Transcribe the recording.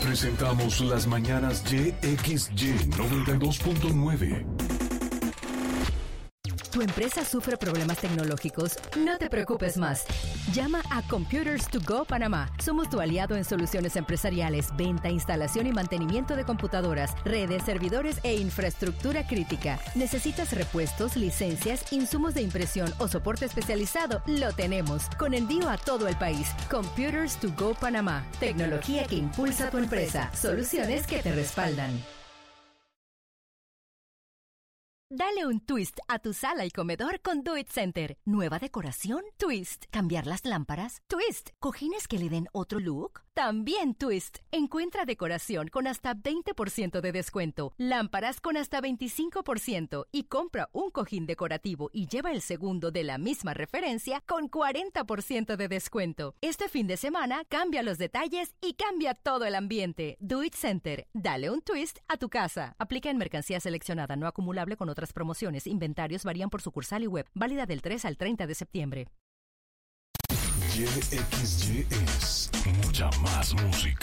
Presentamos las mañanas YXY 92.9. ¿Tu empresa sufre problemas tecnológicos? No te preocupes más. Llama a Computers to Go Panamá. Somos tu aliado en soluciones empresariales, venta, instalación y mantenimiento de computadoras, redes, servidores e infraestructura crítica. ¿Necesitas repuestos, licencias, insumos de impresión o soporte especializado? Lo tenemos. Con envío a todo el país. Computers to Go Panamá. Tecnología que impulsa tu empresa. Soluciones que te respaldan. Dale un twist a tu sala y comedor con Do It Center. Nueva decoración, twist. Cambiar las lámparas, twist. Cojines que le den otro look, también twist. Encuentra decoración con hasta 20% de descuento, lámparas con hasta 25% y compra un cojín decorativo y lleva el segundo de la misma referencia con 40% de descuento. Este fin de semana cambia los detalles y cambia todo el ambiente. Do It Center. Dale un twist a tu casa. Aplica en mercancía seleccionada no acumulable con otras promociones. Inventarios varían por sucursal y web. Válida del 3 al 30 de septiembre. YXY es mucha más música.